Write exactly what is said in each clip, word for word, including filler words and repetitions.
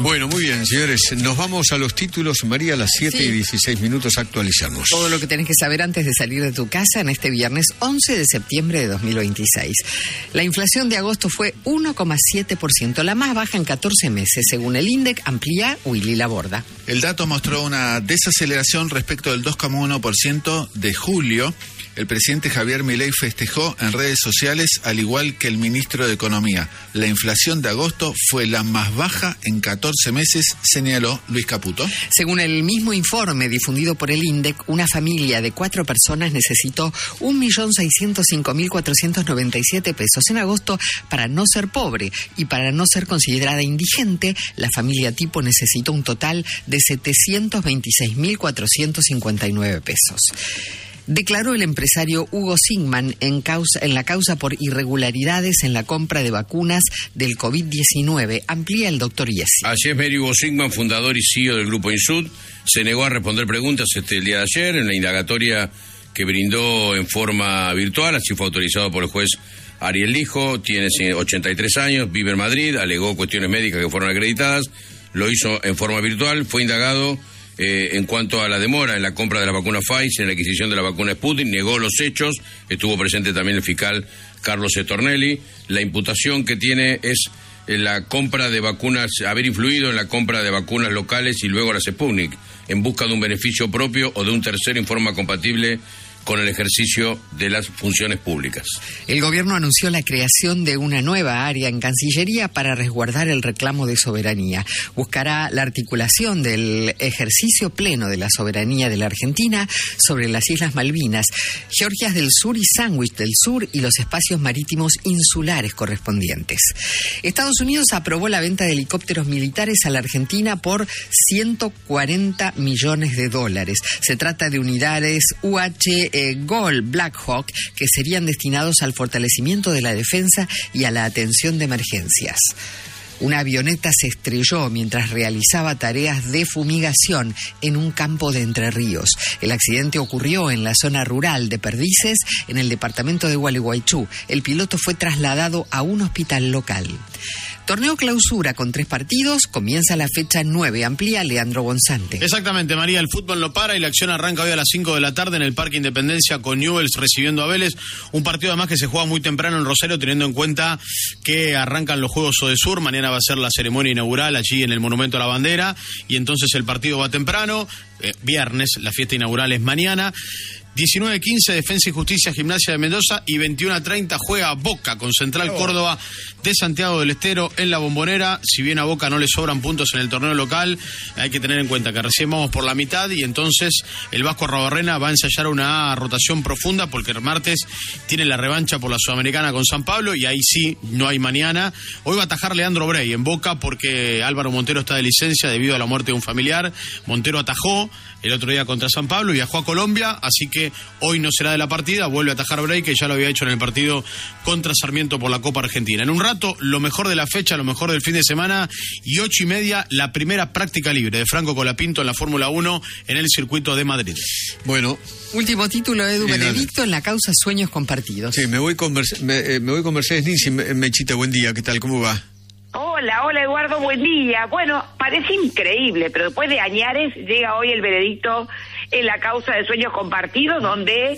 Bueno, muy bien, señores. Nos vamos a los títulos. María, a las siete sí. y dieciséis minutos actualizamos. Todo lo que tenés que saber antes de salir de tu casa en este viernes once de septiembre de dos mil veintiséis. La inflación de agosto fue uno coma siete por ciento, la más baja en catorce meses, según el INDEC, amplía Willy Laborda. El dato mostró una desaceleración respecto del dos coma uno por ciento de julio. El presidente Javier Milei festejó en redes sociales, al igual que el ministro de Economía. La inflación de agosto fue la más baja en catorce meses, señaló Luis Caputo. Según el mismo informe difundido por el INDEC, una familia de cuatro personas necesitó un millón seiscientos cinco mil cuatrocientos noventa y siete pesos en agosto para no ser pobre, y para no ser considerada indigente, la familia tipo necesitó un total de setecientos veintiséis mil cuatrocientos cincuenta y nueve pesos. Declaró el empresario Hugo Sigman en, causa, en la causa por irregularidades en la compra de vacunas del COVID diecinueve. Amplía el doctor Iesi. Así es, Mary. Hugo Sigman, fundador y C E O del Grupo Insud, se negó a responder preguntas este el día de ayer en la indagatoria que brindó en forma virtual. Así fue autorizado por el juez Ariel Lijo. Tiene ochenta y tres años, vive en Madrid, alegó cuestiones médicas que fueron acreditadas, lo hizo en forma virtual, fue indagado Eh, en cuanto a la demora en la compra de la vacuna Pfizer, en la adquisición de la vacuna Sputnik, negó los hechos. Estuvo presente también el fiscal Carlos Estornelli. La imputación que tiene es la compra de vacunas, haber influido en la compra de vacunas locales y luego las Sputnik, en busca de un beneficio propio o de un tercero en forma compatible con el ejercicio de las funciones públicas. El gobierno anunció la creación de una nueva área en Cancillería para resguardar el reclamo de soberanía. Buscará la articulación del ejercicio pleno de la soberanía de la Argentina sobre las Islas Malvinas, Georgias del Sur y Sandwich del Sur y los espacios marítimos insulares correspondientes. Estados Unidos aprobó la venta de helicópteros militares a la Argentina por ciento cuarenta millones de dólares. Se trata de unidades U H Eh, Gold Black Hawk que serían destinados al fortalecimiento de la defensa y a la atención de emergencias. Una avioneta se estrelló mientras realizaba tareas de fumigación en un campo de Entre Ríos. El accidente ocurrió en la zona rural de Perdices, en el departamento de Gualeguaychú. El piloto fue trasladado a un hospital local. Torneo clausura con tres partidos, comienza la fecha nueve, amplía Leandro Gonzante. Exactamente, María, el fútbol no para y la acción arranca hoy a las cinco de la tarde en el Parque Independencia con Newell's recibiendo a Vélez, un partido además que se juega muy temprano en Rosario, teniendo en cuenta que arrancan los Juegos Odesur, mañana va a ser la ceremonia inaugural allí en el Monumento a la Bandera, y entonces el partido va temprano, eh, viernes, la fiesta inaugural es mañana. diecinueve quince, Defensa y Justicia, Gimnasia de Mendoza, y veintiuno treinta juega Boca con Central oh. Córdoba de Santiago del Estero en la Bombonera. Si bien a Boca no le sobran puntos en el torneo local, hay que tener en cuenta que recién vamos por la mitad y entonces el Vasco Arrobarrena va a ensayar una rotación profunda porque el martes tiene la revancha por la Sudamericana con San Pablo y ahí sí, no hay mañana. Hoy va a atajar Leandro Brey en Boca porque Álvaro Montero está de licencia debido a la muerte de un familiar. Montero atajó el otro día contra San Pablo y viajó a Colombia, así que hoy no será de la partida, vuelve a atajar Brey, que ya lo había hecho en el partido contra Sarmiento por la Copa Argentina. En un rato, lo mejor de la fecha, lo mejor del fin de semana, y ocho y media, la primera práctica libre de Franco Colapinto en la Fórmula uno en el circuito de Madrid. Bueno. Último título, Edu Benedicto, en la causa Sueños Compartidos. Sí, me voy con, Merce- me, eh, me voy con Mercedes Ninzi. Mechita, buen día, ¿qué tal? ¿Cómo va? Hola, hola Eduardo, buen día. Bueno, parece increíble, pero después de añares llega hoy el veredicto en la causa de Sueños Compartidos, donde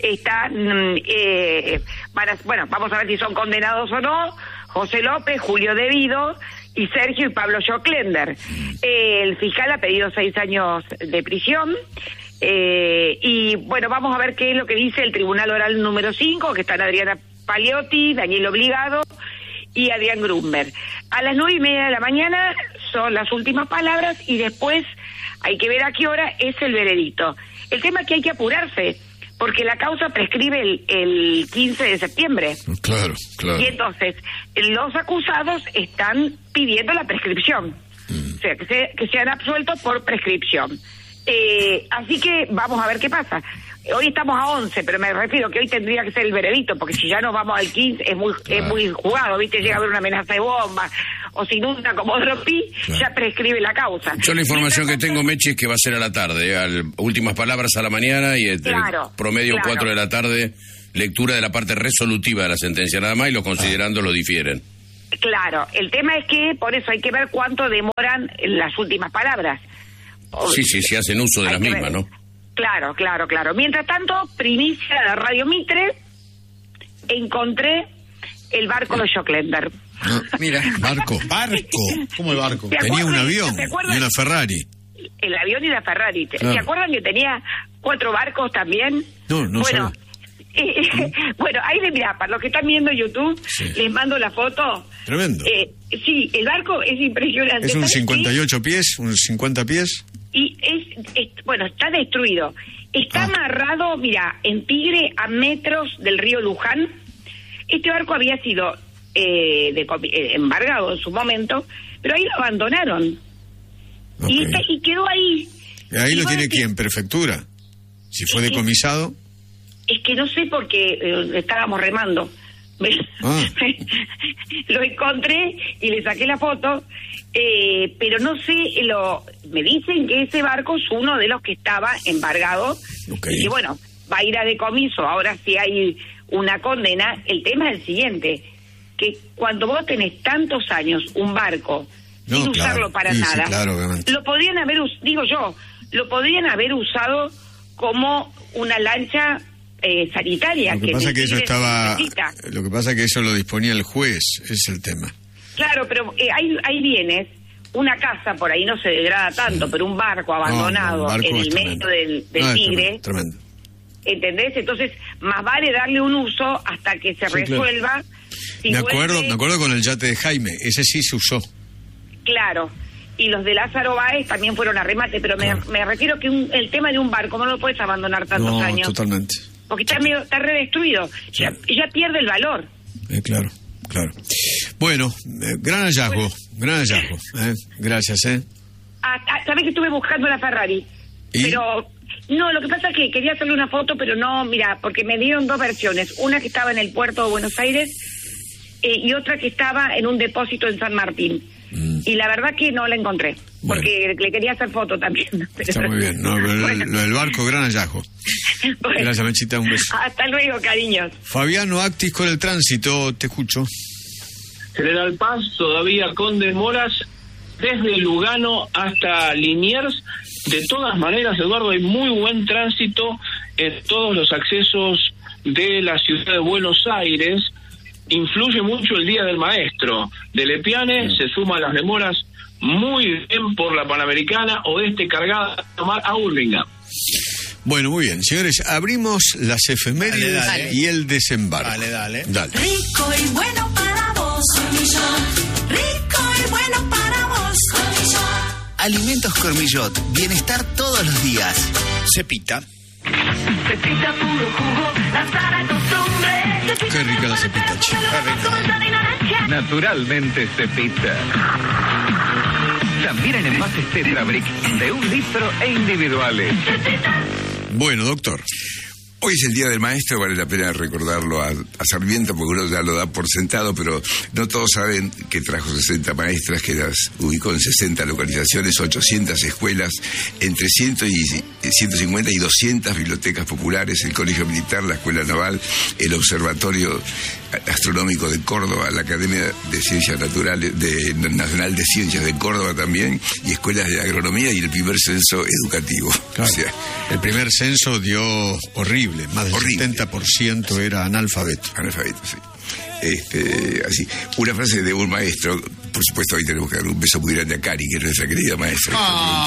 están, eh, van a, bueno, vamos a ver si son condenados o no, José López, Julio Devido y Sergio y Pablo Joclender. Eh, el fiscal ha pedido seis años de prisión. Eh, y bueno, vamos a ver qué es lo que dice el Tribunal Oral número cinco, que están Adriana Paliotti, Daniel Obligado y Adrián Grunberg. A las nueve y media de la mañana son las últimas palabras y después hay que ver a qué hora es el veredicto. El tema es que hay que apurarse, porque la causa prescribe el, el quince de septiembre. Claro, claro. Y entonces los acusados están pidiendo la prescripción, mm. o sea, que, se, que sean absueltos por prescripción. Eh, así que vamos a ver qué pasa. Hoy estamos a once, pero me refiero que hoy tendría que ser el veredicto, porque si ya nos vamos al quince es muy claro. es muy jugado, ¿viste? Llega a haber una amenaza de bomba, o si nunca como Dropi, claro. ya prescribe la causa. Yo la información que tengo, Mechi, es que va a ser a la tarde, ¿eh? Al, últimas palabras a la mañana y el, claro, el promedio claro. cuatro de la tarde, lectura de la parte resolutiva de la sentencia nada más y los considerando lo difieren. Claro, el tema es que por eso hay que ver cuánto demoran las últimas palabras. Sí, sí, sí hacen uso de Hay las que mismas, ver. ¿no? Claro, claro, claro. Mientras tanto, primicia de Radio Mitre, encontré el barco de Joclender. No, mira, barco. Barco. ¿Cómo el barco? ¿Te Tenía un acuerdas? avión ¿Te y acuerdas? una Ferrari. El avión y la Ferrari. ¿Te- Claro. ¿Se acuerdan que tenía cuatro barcos también? No, no bueno, sabía. eh, bueno, ahí le mirá, para los que están viendo YouTube, Sí. les mando la foto. Tremendo. Eh, sí, el barco es impresionante. Es un ¿Sabes qué? cincuenta y ocho pies, un cincuenta pies. Y es, es- bueno, está destruido. Está Ah. amarrado, mira, en Tigre, a metros del río Luján. Este barco había sido eh, de comi- eh, embargado en su momento, pero ahí lo abandonaron. Ok. Y, está- y quedó ahí. ¿Y ahí Y lo vos tiene decís, quién? ¿Prefectura? Si fue Sí. decomisado. Es que no sé por qué eh, estábamos remando. Ah. Lo encontré y le saqué la foto, eh, pero no sé, lo me dicen que ese barco es uno de los que estaba embargado Ok. y que bueno, va a ir a decomiso. Ahora si hay una condena, el tema es el siguiente, que cuando vos tenés tantos años un barco No, sin claro. usarlo para Sí, sí, nada, claro, obviamente. lo podrían haber, us- digo yo, lo podrían haber usado como una lancha eh, sanitaria. Lo que pasa en que eso Tigre se estaba, necesita. lo que pasa que eso lo disponía el juez, es el tema. Claro, pero eh, hay, hay bienes, una casa por ahí no se degrada tanto, pero un barco abandonado No, no, el barco en es el medio tremendo. del, del No, es Tigre, tremendo, tremendo. ¿entendés? Entonces, más vale darle un uso hasta que se Sí, claro. resuelva. Si Me acuerdo, vuelve- me acuerdo con el yate de Jaime, ese sí se usó. Claro. Y los de Lázaro Báez también fueron a remate, pero me, Claro. me refiero que un- el tema de un barco no lo puedes abandonar tantos No, años. totalmente. Porque está medio, está redestruido. Ya, ya pierde el valor. Eh, claro, claro. Bueno, eh, gran hallazgo, gran hallazgo. eh. Gracias, ¿eh? Ah, ah, sabés que estuve buscando la Ferrari. ¿Y? Pero no, lo que pasa es que quería hacerle una foto, pero no, mira, porque me dieron dos versiones. Una que estaba en el puerto de Buenos Aires eh, y otra que estaba en un depósito en San Martín. Mm. Y la verdad que no la encontré, Bueno. porque le quería hacer foto también. Está muy bien. No, pero el- Bueno. lo del barco, gran hallazgo. Bueno. Gracias, Mechita, un beso. Hasta luego, cariños. Fabiano Actis con el tránsito, te escucho. General Paz todavía con demoras desde Lugano hasta Liniers. De todas maneras, Eduardo, hay muy buen tránsito en todos los accesos de la ciudad de Buenos Aires. Influye mucho el Día del Maestro. De Lepiane se suman las demoras muy bien por la Panamericana, oeste cargada a tomar a Urlinga. Bueno, muy bien. Señores, abrimos las efemérides Dale, dale. y el desembarco. Dale, dale. Dale. Rico y bueno para vos, Cornillot. Rico y bueno para vos, Cornillot. Alimentos Cormillot, bienestar todos los días. Cepita. Pepita puro jugo, la sana costumbre. Qué rica la cepita, che. Naturalmente Cepita. También en envases Tetra Brick de un litro e individuales. Bueno, doctor. Hoy es el Día del Maestro, vale la pena recordarlo a, a Sarmiento porque uno ya lo da por sentado, pero no todos saben que trajo sesenta maestras, que las ubicó en sesenta localizaciones, ochocientas escuelas, entre cien y ciento cincuenta y doscientas bibliotecas populares, el Colegio Militar, la Escuela Naval, el Observatorio Astronómico de Córdoba, la Academia de Ciencias Naturales de Nacional de Ciencias de Córdoba también, y escuelas de agronomía y el primer censo educativo. Claro. O sea, El primer censo dio horrible, más del Horrible. setenta por ciento era analfabeto. analfabeto, sí. Este, así, una frase de un maestro, por supuesto hoy tenemos que dar un beso muy grande a Cari, que es nuestra querida maestra.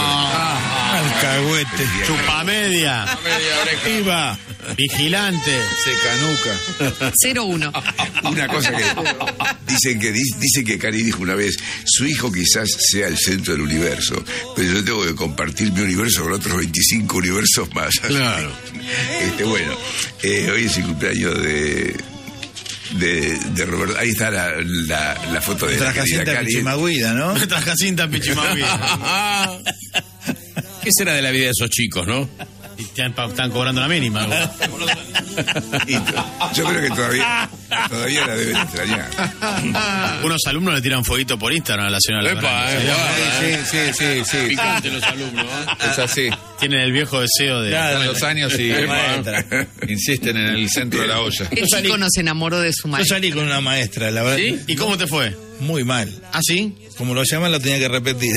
Alcahuete. Chupamedia. Iba. Vigilante. Secanuca. cero uno. Una cosa que dicen que di- dicen que Cari dijo una vez, su hijo quizás sea el centro del universo, pero yo tengo que compartir mi universo con otros veinticinco universos más. Claro. Este, bueno, eh, hoy es el cumpleaños de de, de Roberto. Ahí está la, la, la foto de la querida Jacinta Cari. Pichimagüida, ¿no? Nuestra Jacinta Pichimaui. ¿Qué será de la vida de esos chicos, no? Y están, pa- están cobrando la mínima. Y yo creo que todavía todavía la deben extrañar. Unos alumnos le tiran fueguito por Instagram a la señora Epa, Lebrán. eh, Sí, sí, sí, sí. Picante los alumnos, ¿eh? Es así. Tienen el viejo deseo de... Pasan los años y Maestra. insisten en el centro de la olla. El chico no se enamoró de su Yo maestro. salí con una maestra, la verdad. ¿Sí? ¿Y cómo te fue? Muy mal. ¿Ah, sí? Como lo llaman, lo tenía que repetir.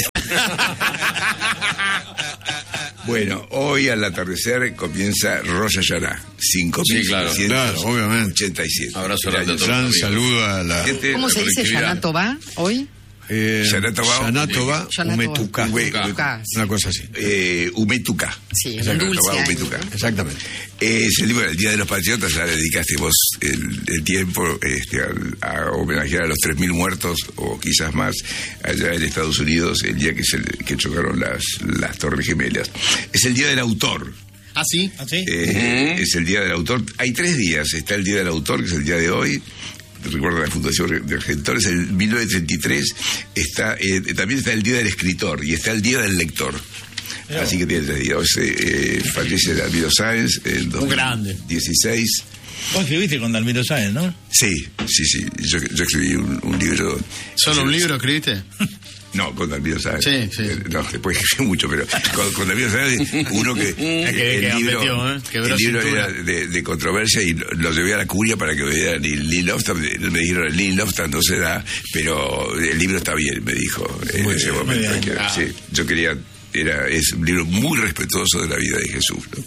Bueno, hoy al atardecer comienza Rosh Hashanah, cinco mil setecientos ochenta y siete. Abrazo grande a todos. Gran saludo a la... ¿Cómo se dice Shana Tova hoy? Eh, Shana Tova, Shana Tova, Shana Umetuká. Tova. Umetuká, Una cosa así. Eh, Umetuká. Sí, Shana dulce Tova, año, Umetuká. ¿no? Exactamente. Eh, es el, bueno, el Día de los Patriotas, ya le dedicaste vos el, el tiempo este, a, a homenajear a los tres mil muertos, o quizás más, allá en Estados Unidos, el día que, se, que chocaron las, las Torres Gemelas. Es el Día del Autor. ¿Ah, sí? ¿Ah, sí? Eh, uh-huh. Es el Día del Autor. Hay tres días. Está el Día del Autor, que es el día de hoy. Recuerda la Fundación de Argentores. En mil novecientos treinta y tres está, eh, también está el Día del Escritor y está el Día del Lector. Pero, así que tiene tres días. Eh, eh, fallece Dalmiro Sáenz en dos mil dieciséis. Vos escribiste con Dalmiro Sáenz, ¿no? Sí, sí, sí. Yo, yo escribí un, un libro. ¿Solo un libro escribiste? No, con Dalmiro Sáenz. Sí, sí. No, después escribí mucho, pero con, con Dalmiro Sáenz, uno que... que, el, que libro, metió, ¿eh? el libro era de, de controversia y lo, lo llevé a la curia para que vea Lynn Lofton. Me dijeron, Lynn Lofton no se da, pero el libro está bien, me dijo en muy ese bien, momento. Que, ah. Sí, yo quería... Era, es un libro muy respetuoso de la vida de Jesús, ¿no?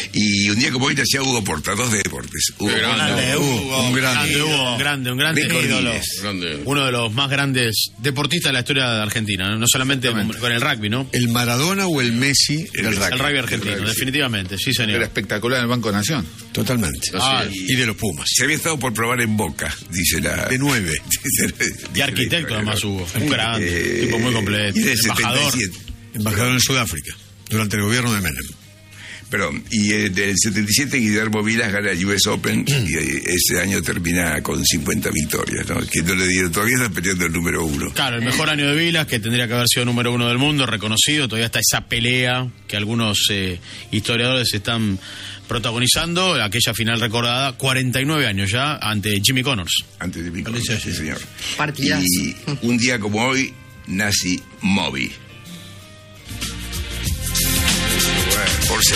Y un día como hoy nacía Hugo Porta, dos de deportes. Hugo, grande, Hugo, Hugo, un grande, Hugo, un grande, un grande ídolo. Uno de los más grandes deportistas de la historia de Argentina, no, no solamente con el rugby, ¿no? ¿El Maradona o el Messi el, del rugby? El rugby argentino, el rugby, definitivamente, sí, señor. Era espectacular en el Banco Nación. Totalmente. Ah, y, y de los Pumas. Se había estado por probar en Boca, dice la... De nueve. Y arquitecto, además, Hugo. Un grande, eh, tipo muy completo. Embajador. setenta y siete. Embajador en Sudáfrica, durante el gobierno de Menem. Perdón, y eh, del setenta y siete Guillermo Vilas gana el U S Open y eh, ese año termina con cincuenta victorias, ¿no? Que no le dieron, todavía están peleando el número uno. Claro, el mejor año de Vilas, que tendría que haber sido número uno del mundo, reconocido, todavía está esa pelea que algunos eh, historiadores están protagonizando, aquella final recordada, cuarenta y nueve años ya, ante Jimmy Connors. Ante Jimmy Connors, sí, señor. Partidazo. Y un día como hoy, nace Moby. Por